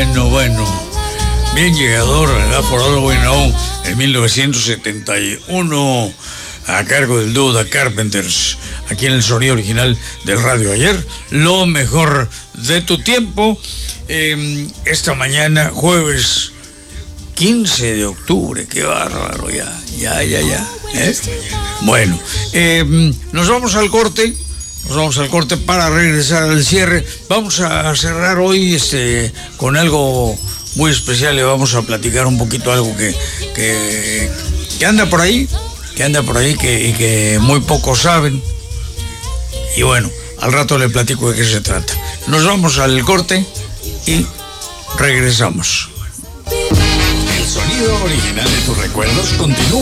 Bueno. Bien llegador, ¿verdad? For All We Know, en 1971, a cargo del dúo The Carpenters, aquí en el sonido original del Radio Ayer. Lo mejor de tu tiempo. Esta mañana, jueves 15 de octubre, qué bárbaro, ya. Bueno, nos vamos al corte. Para regresar al cierre. Vamos a cerrar hoy con algo muy especial. Le vamos a platicar un poquito algo que anda por ahí, que muy pocos saben. Y bueno, al rato le platico de qué se trata. Nos vamos al corte y regresamos. El sonido original de tus recuerdos continúa.